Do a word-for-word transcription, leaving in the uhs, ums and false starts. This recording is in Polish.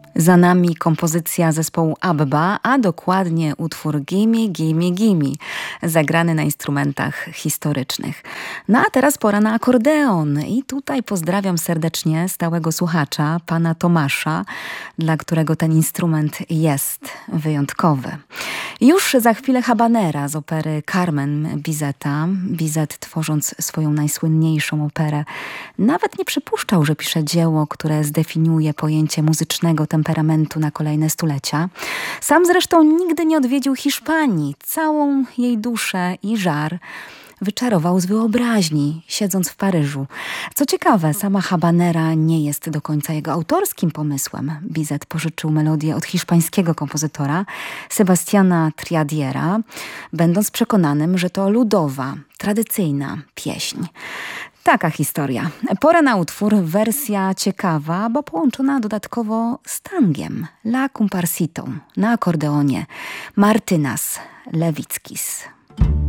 Za nami kompozycja zespołu ABBA, a dokładnie utwór Gimme, Gimme, Gimme, zagrany na instrumentach historycznych. No a teraz pora na akordeon i tutaj pozdrawiam serdecznie stałego słuchacza, pana Tomasza, dla którego ten instrument jest wyjątkowy. Już za chwilę habanera z opery Carmen Bizeta. Bizet, tworząc swoją najsłynniejszą operę, nawet nie przypuszczał, że pisze dzieło, które zdefiniuje pojęcie muzycznego temperamentu na kolejne stulecia. Sam zresztą nigdy nie odwiedził Hiszpanii. Całą jej duszę i żar wyczarował z wyobraźni, siedząc w Paryżu. Co ciekawe, sama habanera nie jest do końca jego autorskim pomysłem. Bizet pożyczył melodię od hiszpańskiego kompozytora Sebastiana Triadiera, będąc przekonanym, że to ludowa, tradycyjna pieśń. Taka historia. Pora na utwór, wersja ciekawa, bo połączona dodatkowo z tangiem. La Comparsitą na akordeonie Martynas Lewickis.